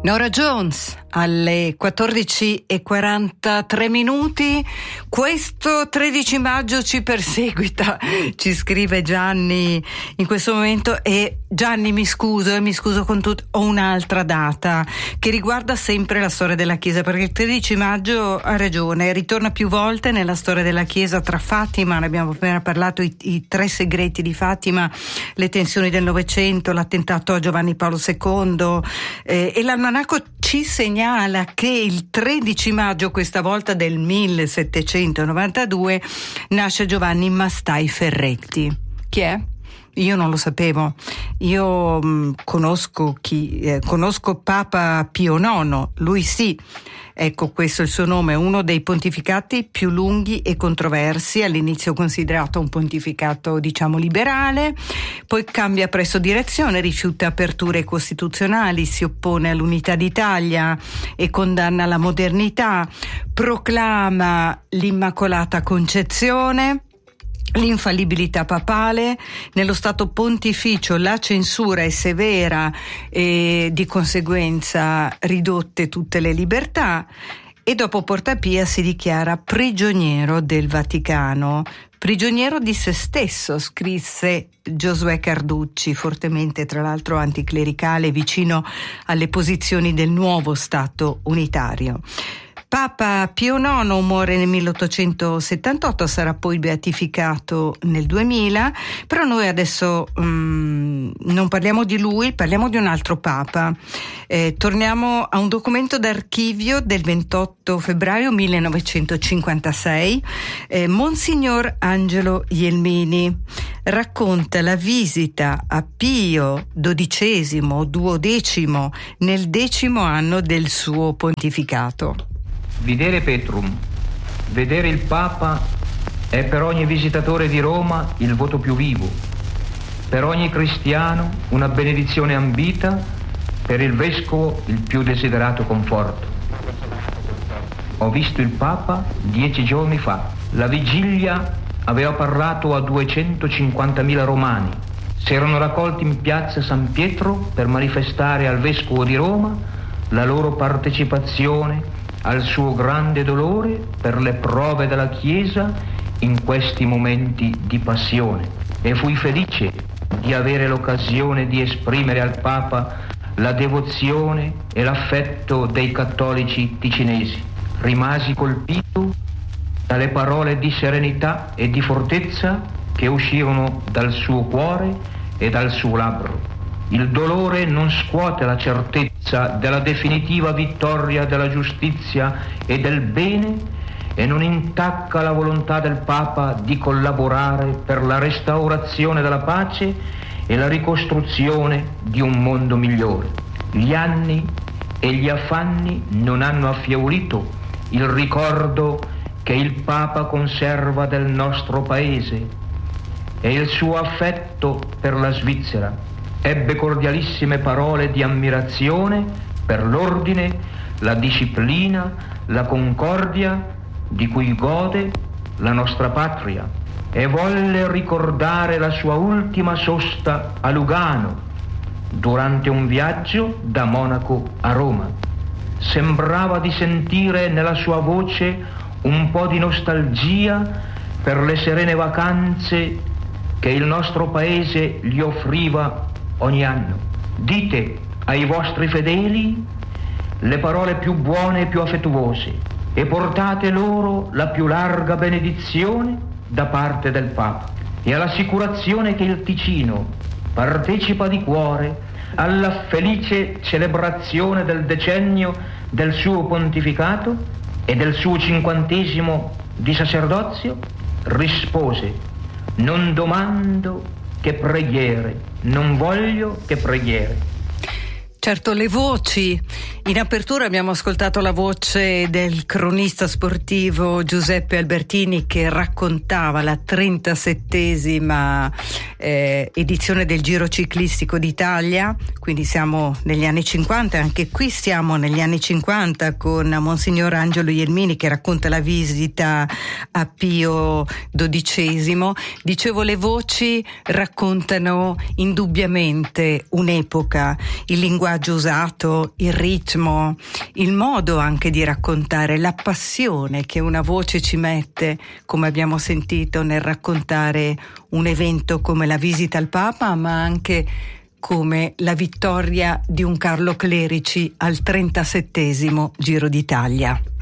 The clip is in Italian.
Norah Jones alle 14:43. Questo 13 maggio ci perseguita, ci scrive Gianni in questo momento. E Gianni, mi scuso con tutto, ho un'altra data che riguarda sempre la storia della Chiesa, perché il 13 maggio, ha ragione, ritorna più volte nella storia della Chiesa, tra Fatima, ne abbiamo appena parlato, i tre segreti di Fatima, le tensioni del Novecento, l'attentato a Giovanni Paolo II, e l'almanacco ci segnala che il 13 maggio, questa volta del 1792, nasce Giovanni Mastai Ferretti. Chi è? Io non lo sapevo. Io conosco Papa Pio IX, lui sì. Ecco, questo è il suo nome, uno dei pontificati più lunghi e controversi, all'inizio considerato un pontificato, diciamo, liberale, poi cambia presto direzione, rifiuta aperture costituzionali, si oppone all'unità d'Italia e condanna la modernità, proclama l'Immacolata Concezione, l'infallibilità papale. Nello Stato Pontificio la censura è severa e di conseguenza ridotte tutte le libertà, e dopo Porta Pia si dichiara prigioniero del Vaticano, prigioniero di se stesso, scrisse Giosuè Carducci, fortemente tra l'altro anticlericale, vicino alle posizioni del nuovo Stato unitario. Papa Pio IX muore nel 1878, sarà poi beatificato nel 2000, però noi adesso non parliamo di lui, parliamo di un altro Papa. Torniamo a un documento d'archivio del 28 febbraio 1956. Monsignor Angelo Ielmini racconta la visita a Pio XII o XII nel 10° anno del suo pontificato. Videre Petrum, vedere il Papa, è per ogni visitatore di Roma il voto più vivo, per ogni cristiano una benedizione ambita, per il vescovo il più desiderato conforto. Ho visto il Papa 10 giorni fa. La vigilia aveva parlato a 250.000 romani. Si erano raccolti in piazza San Pietro per manifestare al vescovo di Roma la loro partecipazione al suo grande dolore per le prove della Chiesa in questi momenti di passione, e fui felice di avere l'occasione di esprimere al Papa la devozione e l'affetto dei cattolici ticinesi. Rimasi colpito dalle parole di serenità e di fortezza che uscirono dal suo cuore e dal suo labbro. Il dolore non scuote la certezza della definitiva vittoria della giustizia e del bene, e non intacca la volontà del Papa di collaborare per la restaurazione della pace e la ricostruzione di un mondo migliore. Gli anni e gli affanni non hanno affievolito il ricordo che il Papa conserva del nostro paese e il suo affetto per la Svizzera. Ebbe cordialissime parole di ammirazione per l'ordine, la disciplina, la concordia di cui gode la nostra patria, e volle ricordare la sua ultima sosta a Lugano durante un viaggio da Monaco a Roma. Sembrava di sentire nella sua voce un po' di nostalgia per le serene vacanze che il nostro paese gli offriva ogni anno. Dite ai vostri fedeli le parole più buone e più affettuose, e portate loro la più larga benedizione da parte del Papa, e all'assicurazione che il Ticino partecipa di cuore alla felice celebrazione del decennio del suo pontificato e del suo 50° di sacerdozio. Rispose: non domando che preghiere, non voglio che preghiere. Certo, le voci. In apertura abbiamo ascoltato la voce del cronista sportivo Giuseppe Albertini, che raccontava la 37ª edizione del Giro Ciclistico d'Italia, quindi siamo negli anni 50, anche qui siamo negli anni 50 con Monsignor Angelo Ielmini che racconta la visita a Pio XII. Dicevo, le voci raccontano indubbiamente un'epoca, il linguaggio linguaggio usato, il ritmo, il modo anche di raccontare, la passione che una voce ci mette, come abbiamo sentito nel raccontare un evento come la visita al Papa, ma anche come la vittoria di un Carlo Clerici al 37° Giro d'Italia.